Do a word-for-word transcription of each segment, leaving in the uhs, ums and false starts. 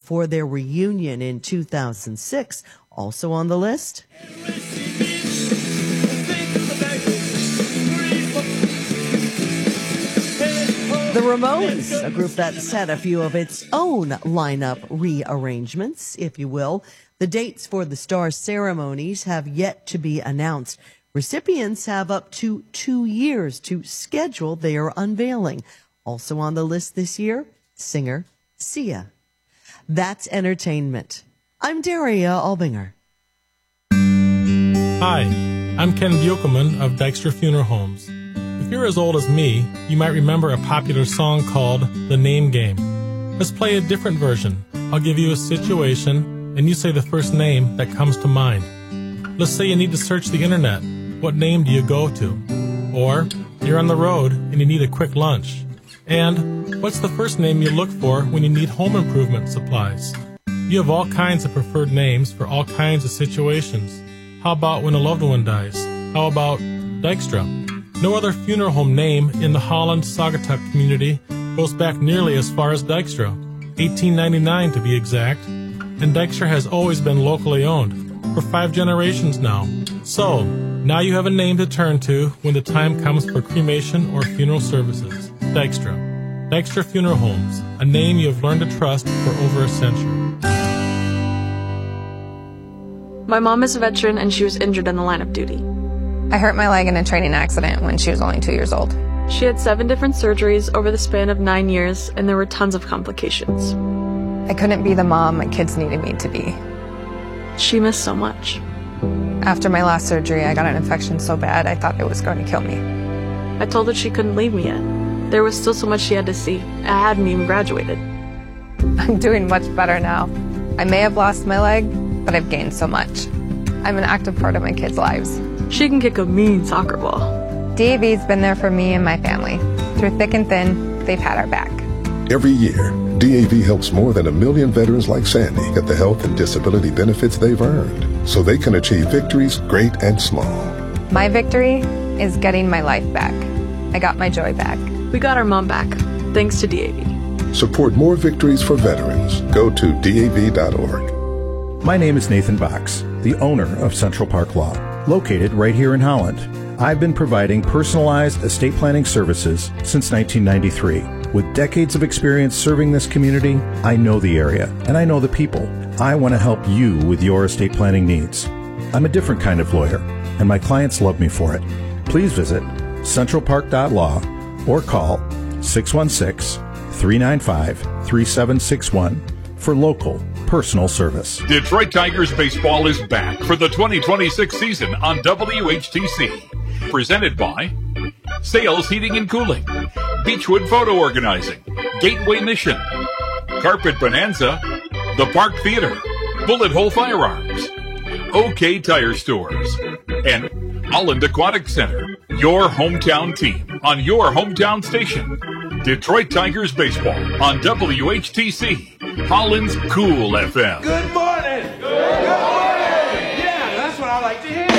for their reunion in two thousand six. Also on the list, the Ramones, a group that's had a few of its own lineup rearrangements, if you will. The dates for the star ceremonies have yet to be announced. Recipients have up to two years to schedule their unveiling. Also on the list this year, singer Sia. That's entertainment. I'm Daria Albinger. Hi, I'm Ken Buchelman of Dykstra Funeral Homes. If you're as old as me, you might remember a popular song called The Name Game. Let's play a different version. I'll give you a situation, and you say the first name that comes to mind. Let's say you need to search the internet. What name do you go to? Or you're on the road and you need a quick lunch. And what's the first name you look for when you need home improvement supplies? You have all kinds of preferred names for all kinds of situations. How about when a loved one dies? How about Dykstra? No other funeral home name in the Holland Saugatuck community goes back nearly as far as Dykstra, eighteen ninety-nine to be exact, and Dykstra has always been locally owned, for five generations now. So, now you have a name to turn to when the time comes for cremation or funeral services. Dykstra. Dykstra Funeral Homes, a name you have learned to trust for over a century. My mom is a veteran and she was injured in the line of duty. I hurt my leg in a training accident when she was only two years old. She had seven different surgeries over the span of nine years, and there were tons of complications. I couldn't be the mom my kids needed me to be. She missed so much. After my last surgery, I got an infection so bad I thought it was going to kill me. I told her she couldn't leave me yet. There was still so much she had to see. I hadn't even graduated. I'm doing much better now. I may have lost my leg, but I've gained so much. I'm an active part of my kids' lives. She can kick a mean soccer ball. D A V's been there for me and my family. Through thick and thin, they've had our back. Every year, D A V helps more than a million veterans like Sandy get the health and disability benefits they've earned, so they can achieve victories great and small. My victory is getting my life back. I got my joy back. We got our mom back, thanks to D A V. Support more victories for veterans. Go to D A V dot org. My name is Nathan Box, the owner of Central Park Law, located right here in Holland. I've been providing personalized estate planning services since nineteen ninety-three. With decades of experience serving this community, I know the area and I know the people. I want to help you with your estate planning needs. I'm a different kind of lawyer, and my clients love me for it. Please visit central park dot law or call six one six, three nine five, three seven six one for local personal service. Detroit Tigers baseball is back for the twenty twenty-six season on W H T C. Presented by Sales Heating and Cooling, Beechwood Photo Organizing, Gateway Mission, Carpet Bonanza, The Park Theater, Bullet Hole Firearms, OK Tire Stores, and Holland Aquatic Center. Your hometown team on your hometown station. Detroit Tigers baseball on W H T C, Holland's Cool F M. Good morning. Good, Good morning. Yeah, that's what I like to hear.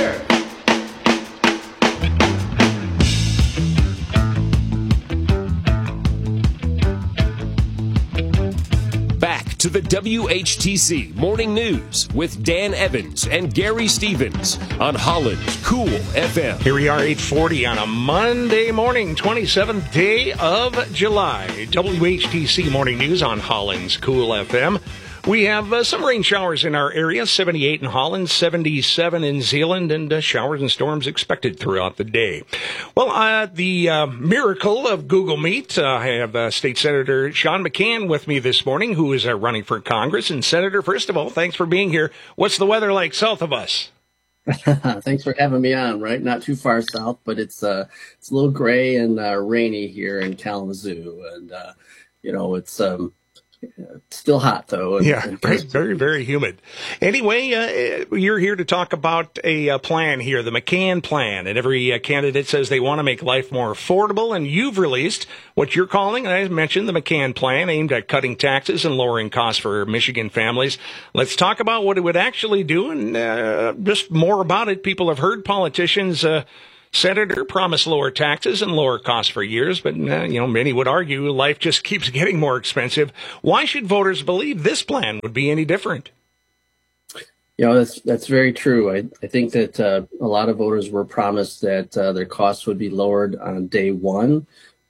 Back to the W H T C Morning News with Dan Evans and Gary Stevens on Holland's Cool F M. Here we are, eight forty on a Monday morning, twenty-seventh day of July. W H T C Morning News on Holland's Cool F M. We have uh, some rain showers in our area, seventy-eight in Holland, seventy-seven in Zeeland, and uh, showers and storms expected throughout the day. Well, uh, the uh, miracle of Google Meet, uh, I have uh, State Senator Sean McCann with me this morning, who is uh, running for Congress. And Senator, first of all, thanks for being here. What's the weather like south of us? Thanks for having me on, right? Not too far south, but it's uh, it's a little gray and uh, rainy here in Kalamazoo. And, uh, you know, it's... um. Still hot, though. And, yeah, and very, very, very humid. Anyway, uh, you're here to talk about a uh, plan here, the McCann Plan. And every uh, candidate says they want to make life more affordable. And you've released what you're calling, and I mentioned, the McCann Plan, aimed at cutting taxes and lowering costs for Michigan families. Let's talk about what it would actually do and uh, just more about it. People have heard politicians uh, senator promised lower taxes and lower costs for years, but uh, you know, many would argue life just keeps getting more expensive. Why should voters believe this plan would be any different? You know, that's that's very true. I, I think that uh, a lot of voters were promised that uh, their costs would be lowered on day one.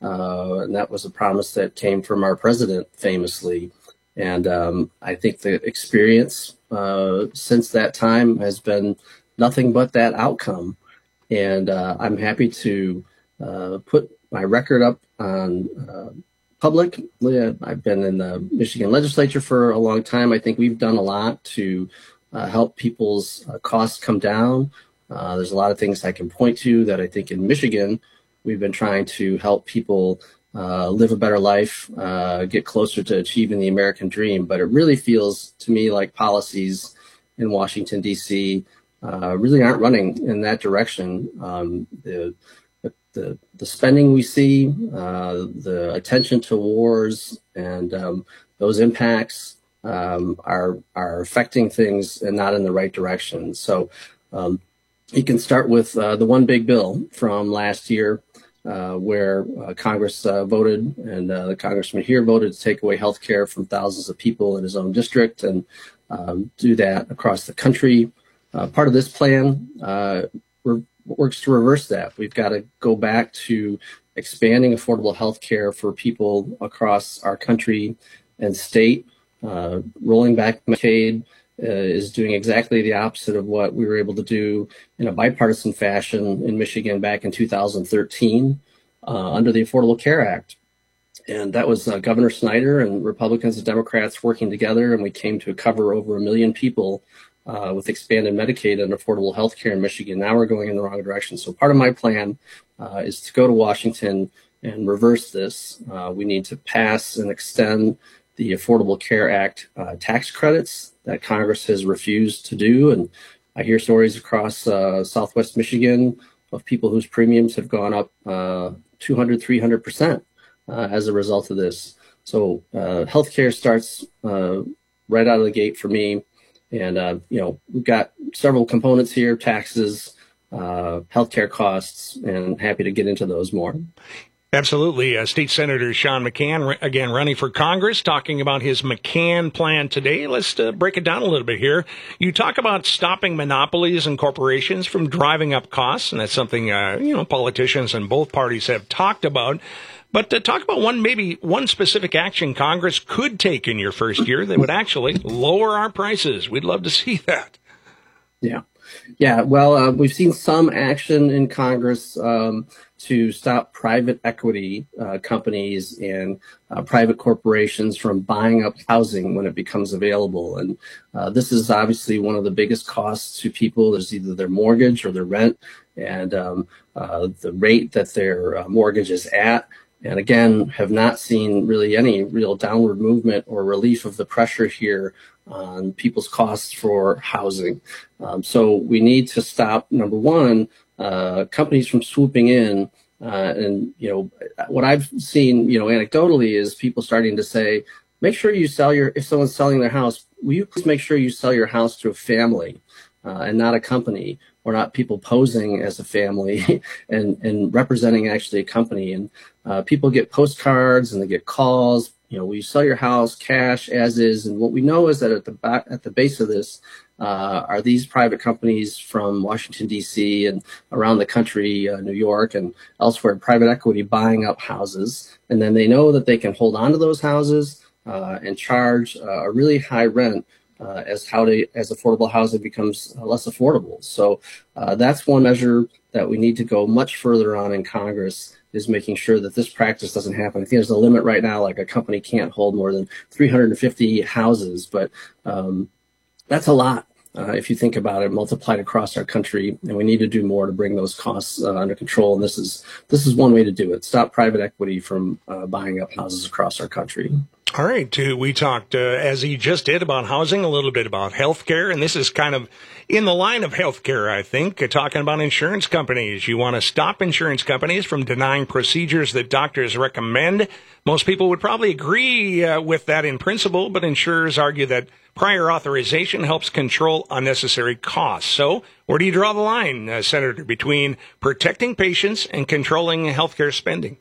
Uh, and that was a promise that came from our president famously. And um, I think the experience uh, since that time has been nothing but that outcome. And uh, I'm happy to uh, put my record up on uh, public. I've been in the Michigan legislature for a long time. I think we've done a lot to uh, help people's uh, costs come down. Uh, there's a lot of things I can point to that I think in Michigan, we've been trying to help people uh, live a better life, uh, get closer to achieving the American dream. But it really feels to me like policies in Washington, D C uh, really aren't running in that direction. Um, the, the, the spending we see, uh, the attention to wars and um, those impacts um, are, are affecting things and not in the right direction. So um, you can start with uh, the one big bill from last year, uh, where uh, Congress uh, voted and uh, the congressman here voted to take away health care from thousands of people in his own district and um, do that across the country. Uh, part of this plan uh, re- works to reverse that. We've got to go back to expanding affordable health care for people across our country and state. Uh, rolling back Medicaid uh, is doing exactly the opposite of what we were able to do in a bipartisan fashion in Michigan back in two thousand thirteen uh, under the Affordable Care Act. And that was uh, Governor Snyder and Republicans and Democrats working together, and we came to cover over a million people uh, with expanded Medicaid and affordable health care in Michigan. Now we're going in the wrong direction. So part of my plan uh, is to go to Washington and reverse this. Uh, we need to pass and extend the Affordable Care Act uh, tax credits that Congress has refused to do. And I hear stories across uh, Southwest Michigan of people whose premiums have gone up uh, two hundred, three hundred percent uh, as a result of this. So uh, healthcare starts uh, right out of the gate for me. And, uh, you know, we've got several components here, taxes, uh, healthcare costs, and happy to get into those more. Absolutely. Uh, State Senator Sean McCann, again, running for Congress, talking about his McCann plan today. Let's uh, break it down a little bit here. You talk about stopping monopolies and corporations from driving up costs, and that's something, uh, you know, politicians in both parties have talked about. But uh, talk about one, maybe one specific action Congress could take in your first year that would actually lower our prices. We'd love to see that. Yeah. Yeah. Well, uh, we've seen some action in Congress um, to stop private equity uh, companies and uh, private corporations from buying up housing when it becomes available. And uh, this is obviously one of the biggest costs to people. There's either their mortgage or their rent and um, uh, the rate that their uh, mortgage is at. And again, have not seen really any real downward movement or relief of the pressure here on people's costs for housing. Um, so we need to stop, number one, uh, companies from swooping in. Uh, and, you know, what I've seen, you know, anecdotally is people starting to say, make sure you sell your, if someone's selling their house, will you please make sure you sell your house to a family uh, and not a company, or not people posing as a family and, and representing actually a company. And uh, people get postcards and they get calls, you know, will you sell your house cash as is? And what we know is that at the back, at the base of this uh, are these private companies from Washington, D C and around the country, uh, New York and elsewhere, private equity buying up houses. And then they know that they can hold on to those houses uh, and charge uh, a really high rent Uh, as how to, as affordable housing becomes uh, less affordable. So uh, that's one measure that we need to go much further on in Congress, is making sure that this practice doesn't happen. I think there's a limit right now, like a company can't hold more than three hundred fifty houses, but um, that's a lot uh, if you think about it, multiplied across our country, and we need to do more to bring those costs uh, under control. And this is this is one way to do it. Stop private equity from uh, buying up houses across our country. All right, uh, we talked, uh, as he just did, about housing, a little bit about healthcare, and this is kind of in the line of healthcare, I think, uh, talking about insurance companies. You want to stop insurance companies from denying procedures that doctors recommend. Most people would probably agree uh, with that in principle, but insurers argue that prior authorization helps control unnecessary costs. So where do you draw the line, uh, Senator, between protecting patients and controlling healthcare spending?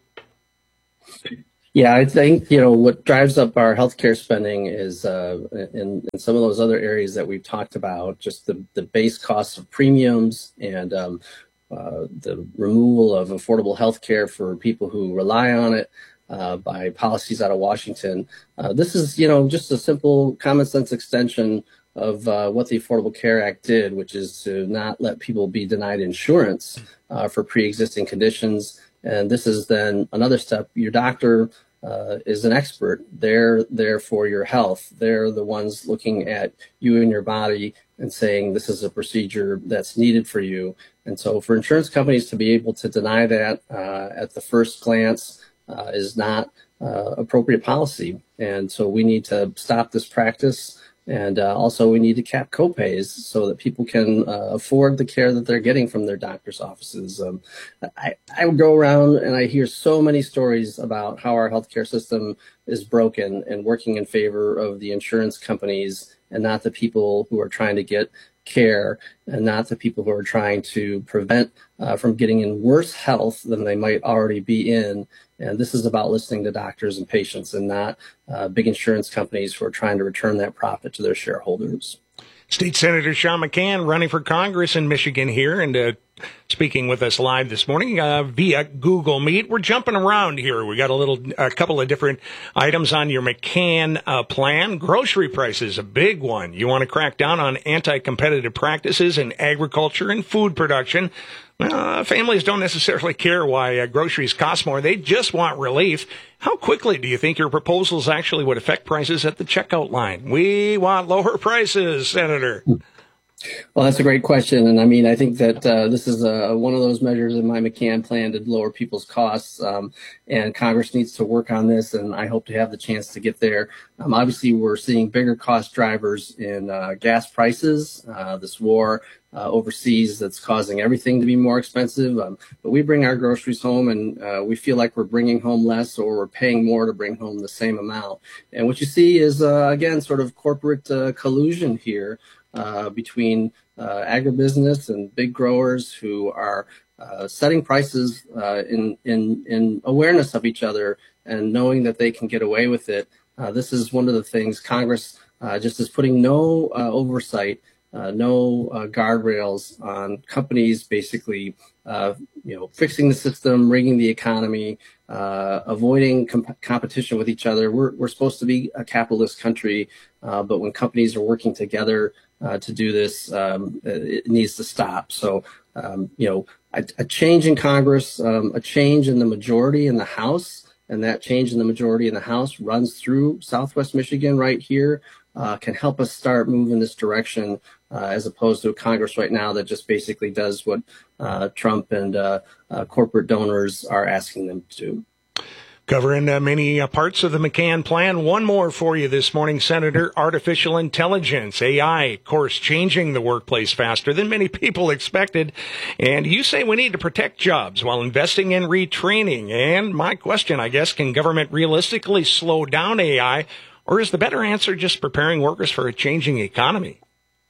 Yeah, I think, you know, what drives up our healthcare spending is uh, in, in some of those other areas that we've talked about, just the, the base costs of premiums and um, uh, the removal of affordable healthcare for people who rely on it uh, by policies out of Washington. Uh, this is, you know, just a simple common sense extension of uh, what the Affordable Care Act did, which is to not let people be denied insurance uh, for pre-existing conditions. And this is then another step. Your doctor uh, is an expert. They're there for your health. They're the ones looking at you and your body and saying this is a procedure that's needed for you. And so for insurance companies to be able to deny that uh, at the first glance uh, is not uh, appropriate policy. And so we need to stop this practice. And uh, also we need to cap copays so that people can uh, afford the care that they're getting from their doctor's offices. Um, I, I would go around and I hear so many stories about how our healthcare system is broken and working in favor of the insurance companies and not the people who are trying to get care and not the people who are trying to prevent uh, from getting in worse health than they might already be in. And this is about listening to doctors and patients and not uh, big insurance companies who are trying to return that profit to their shareholders. State Senator Sean McCann running for Congress in Michigan here and uh, speaking with us live this morning uh, via Google Meet. We're jumping around here. We got a little, a couple of different items on your McCann uh, plan. Grocery prices, a big one. You want to crack down on anti-competitive practices in agriculture and food production. Uh, families don't necessarily care why uh, groceries cost more. They just want relief. How quickly do you think your proposals actually would affect prices at the checkout line? We want lower prices, Senator. Well, that's a great question. And I mean, I think that uh, this is uh, one of those measures in my McCann plan to lower people's costs. Um, and Congress needs to work on this. And I hope to have the chance to get there. Um, obviously, we're seeing bigger cost drivers in uh, gas prices, uh, this war uh, overseas that's causing everything to be more expensive. Um, but we bring our groceries home and uh, we feel like we're bringing home less or we're paying more to bring home the same amount. And what you see is, uh, again, sort of corporate uh, collusion here. Uh, between uh, agribusiness and big growers who are uh, setting prices uh, in, in, in awareness of each other and knowing that they can get away with it. Uh, this is one of the things Congress uh, just is putting no uh, oversight, uh, no uh, guardrails on companies basically, uh, you know, fixing the system, rigging the economy, uh, avoiding comp- competition with each other. We're, we're supposed to be a capitalist country, uh, but when companies are working together Uh, to do this, um, it needs to stop. So, um, you know, a, a change in Congress, um, a change in the majority in the House, and that change in the majority in the House runs through Southwest Michigan right here, uh, can help us start moving this direction, uh, as opposed to a Congress right now that just basically does what uh, Trump and uh, uh, corporate donors are asking them to do. Covering uh, many uh, parts of the McCann plan. One more for you this morning, Senator. Artificial intelligence, A I, of course, changing the workplace faster than many people expected. And you say we need to protect jobs while investing in retraining. And my question, I guess, can government realistically slow down A I? Or is the better answer just preparing workers for a changing economy?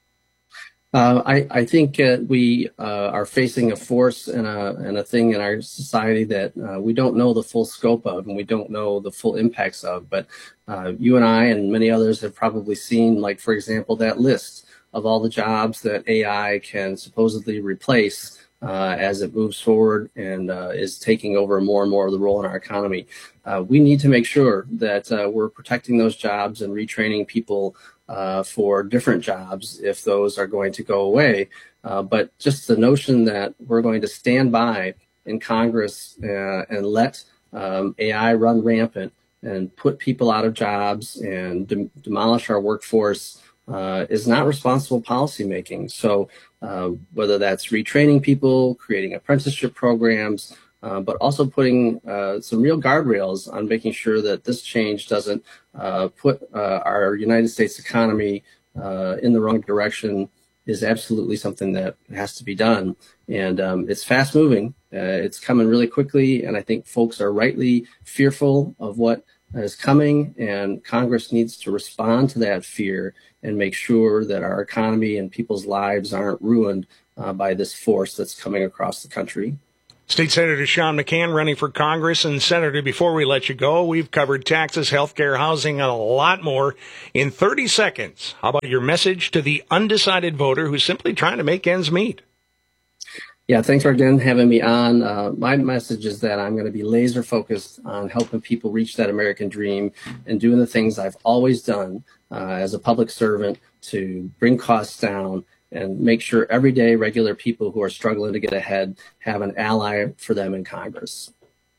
Uh, I, I think uh, we uh, are facing a force and a, and a thing in our society that uh, we don't know the full scope of and we don't know the full impacts of. But uh, you and I and many others have probably seen, like, for example, that list of all the jobs that A I can supposedly replace uh, as it moves forward and uh, is taking over more and more of the role in our economy. Uh, we need to make sure that uh, we're protecting those jobs and retraining people Uh, for different jobs if those are going to go away. Uh, but just the notion that we're going to stand by in Congress uh, and let um, A I run rampant and put people out of jobs and de- demolish our workforce uh, is not responsible policymaking. So uh, whether that's retraining people, creating apprenticeship programs, uh, but also putting uh, some real guardrails on making sure that this change doesn't uh, put uh, our United States economy uh, in the wrong direction is absolutely something that has to be done. And um, it's fast moving. Uh, it's coming really quickly. And I think folks are rightly fearful of what is coming. And Congress needs to respond to that fear and make sure that our economy and people's lives aren't ruined uh, by this force that's coming across the country. State Senator Sean McCann running for Congress. And Senator, before we let you go, we've covered taxes, healthcare, housing, and a lot more in thirty seconds. How about your message to the undecided voter who's simply trying to make ends meet? Yeah, thanks for again having me on. Uh, my message is that I'm going to be laser focused on helping people reach that American dream and doing the things I've always done uh, as a public servant to bring costs down and make sure everyday regular people who are struggling to get ahead have an ally for them in Congress.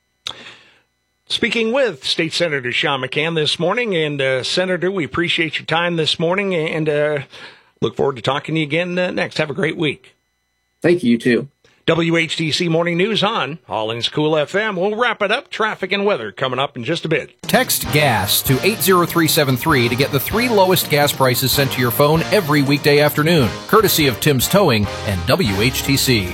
Speaking with State Senator Sean McCann this morning, and uh, Senator, we appreciate your time this morning, and uh, look forward to talking to you again uh, next. Have a great week. Thank you, you too. W H T C Morning News on Hollins Cool F M. We'll wrap it up. Traffic and weather coming up in just a bit. Text GAS to eight zero three seven three to get the three lowest gas prices sent to your phone every weekday afternoon, courtesy of Tim's Towing and W H T C.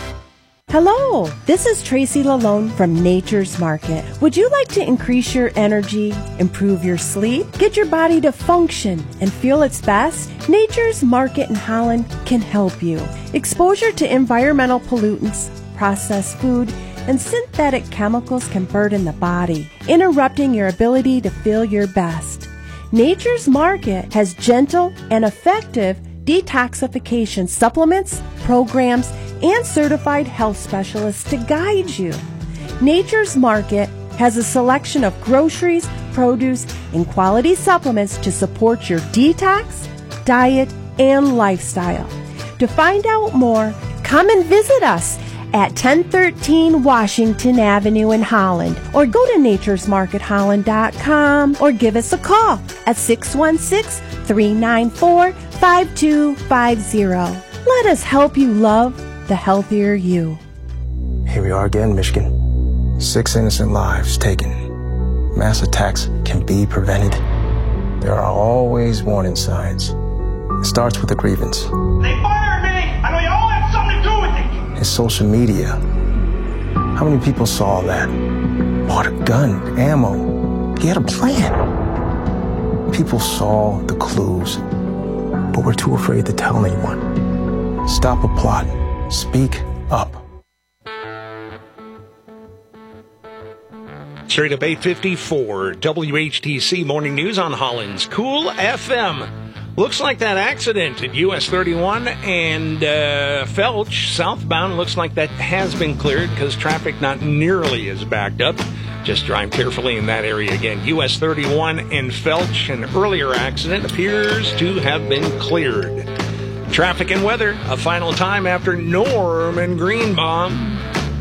Hello, this is Tracy Lalone from Nature's Market. Would you like to increase your energy, improve your sleep, get your body to function and feel its best? Nature's Market in Holland can help you. Exposure to environmental pollutants, processed food, and synthetic chemicals can burden the body, interrupting your ability to feel your best. Nature's Market has gentle and effective detoxification supplements, programs, and certified health specialists to guide you. Nature's Market has a selection of groceries, produce, and quality supplements to support your detox, diet, and lifestyle. To find out more, come and visit us at ten thirteen Washington Avenue in Holland, or go to natures market holland dot com, or give us a call at six one six, three nine four, five two five zero. Let us help you love the healthier you. Here we are again, Michigan. Six innocent lives taken. Mass attacks can be prevented. There are always warning signs. It starts with a grievance. They fired me! I know you all have something to do with it! It's social media. How many people saw that? Bought a gun, ammo. He had a plan. People saw the clues, but were too afraid to tell anyone. Stop a plot. Speak up. Straight up eight fifty-four, W H T C Morning News on Hollins Cool F M. Looks like that accident at U S thirty-one and uh, Felch southbound looks like that has been cleared because traffic not nearly as backed up. Just drive carefully in that area again. U S thirty-one and Felch, an earlier accident appears to have been cleared. Traffic and weather, a final time after Norm and Greenbaum.